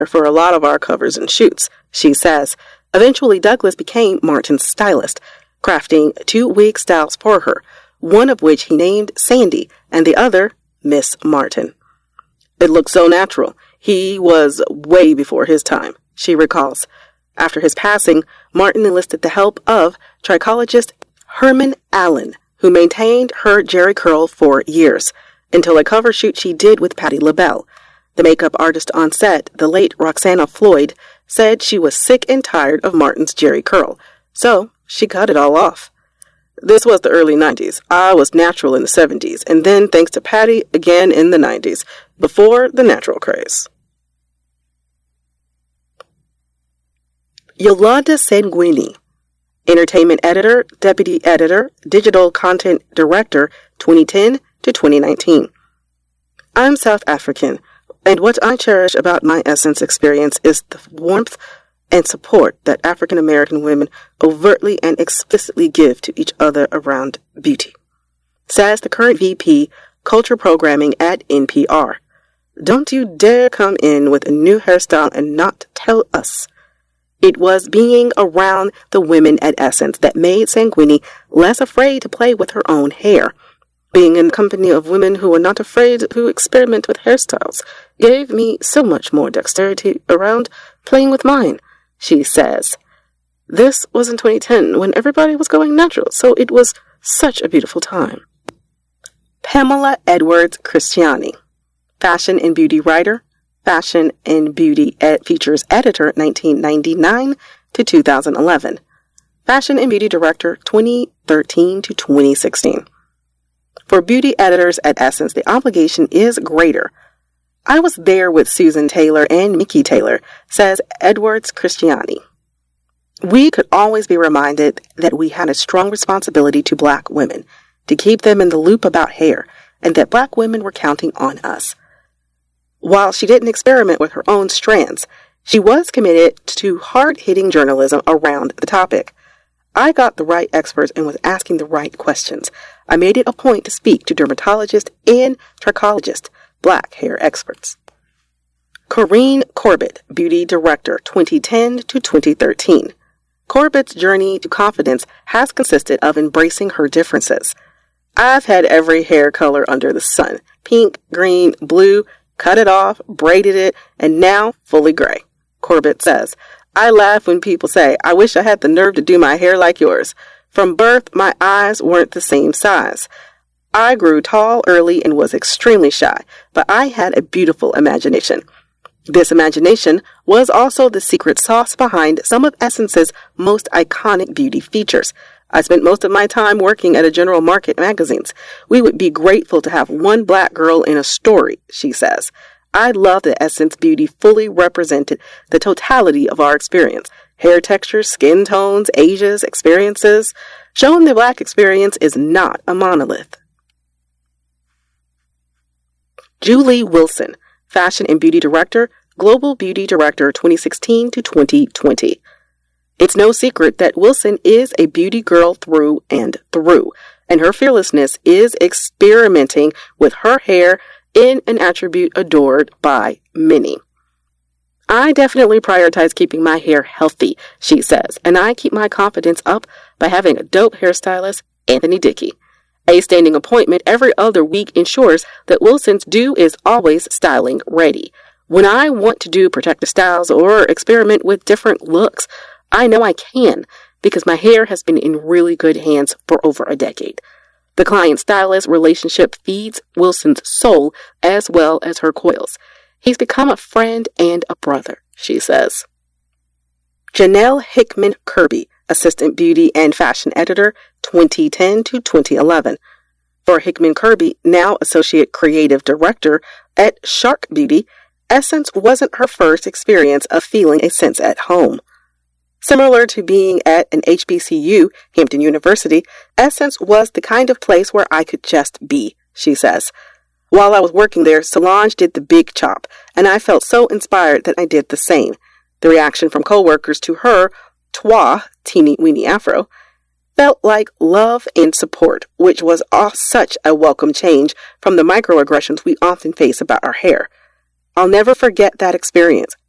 for a lot of our covers and shoots, she says. Eventually, Douglas became Martin's stylist, crafting 2 wig styles for her, one of which he named Sandy and the other Miss Martin. It looked so natural. He was way before his time, she recalls. After his passing, Martin enlisted the help of trichologist Herman Allen, who maintained her Jerry curl for years, until a cover shoot she did with Patti LaBelle. The makeup artist on set, the late Roxana Floyd, said she was sick and tired of Martin's Jerry curl, so she cut it all off. This was the early 90s. I was natural in the 70s, and then thanks to Patti, again in the 90s, before the natural craze. Yolanda Sanguini, entertainment editor, deputy editor, digital content director, 2010 to 2019. I'm South African, and what I cherish about my Essence experience is the warmth and support that African American women overtly and explicitly give to each other around beauty, says the current VP, Culture Programming at NPR. Don't you dare come in with a new hairstyle and not tell us. It was being around the women at Essence that made Sanguini less afraid to play with her own hair. Being in the company of women who were not afraid to experiment with hairstyles gave me so much more dexterity around playing with mine, she says. This was in 2010 when everybody was going natural, so it was such a beautiful time. Pamela Edwards Christiani, fashion and beauty writer, fashion and beauty features editor 1999 to 2011, fashion and beauty director 2013 to 2016. For beauty editors at Essence, the obligation is greater. I was there with Susan Taylor and Mickey Taylor, says Edwards Christiani. We could always be reminded that we had a strong responsibility to Black women, to keep them in the loop about hair, and that Black women were counting on us. While she didn't experiment with her own strands, she was committed to hard-hitting journalism around the topic. I got the right experts and was asking the right questions. I made it a point to speak to dermatologists and trichologists, Black hair experts. Corinne Corbett, beauty director, 2010 to 2013. Corbett's journey to confidence has consisted of embracing her differences. I've had every hair color under the sun, pink, green, blue, cut it off, braided it, and now fully gray. Corbett says, I laugh when people say, I wish I had the nerve to do my hair like yours. From birth, my eyes weren't the same size. I grew tall early and was extremely shy, but I had a beautiful imagination. This imagination was also the secret sauce behind some of Essence's most iconic beauty features. I spent most of my time working at a General Market magazines. We would be grateful to have one Black girl in a story, she says. I love that Essence Beauty fully represented the totality of our experience. Hair textures, skin tones, ages, experiences. Showing the Black experience is not a monolith. Julie Wilson, fashion and beauty director, global beauty director 2016 to 2020. It's no secret that Wilson is a beauty girl through and through, and her fearlessness is experimenting with her hair in an attribute adored by many. I definitely prioritize keeping my hair healthy, she says, and I keep my confidence up by having a dope hairstylist, Anthony Dickey. A standing appointment every other week ensures that Wilson's do is always styling ready. When I want to do protective styles or experiment with different looks, I know I can because my hair has been in really good hands for over a decade. The client-stylist relationship feeds Wilson's soul as well as her coils. He's become a friend and a brother, she says. Janelle Hickman Kirby, assistant beauty and fashion editor, 2010 to 2011. For Hickman Kirby, now associate creative director at Shark Beauty, Essence wasn't her first experience of feeling a sense at home. Similar to being at an HBCU, Hampton University, Essence was the kind of place where I could just be, she says. While I was working there, Solange did the big chop, and I felt so inspired that I did the same. The reaction from coworkers to her, Twa, teeny weeny afro, felt like love and support, which was such a welcome change from the microaggressions we often face about our hair. I'll never forget that experience.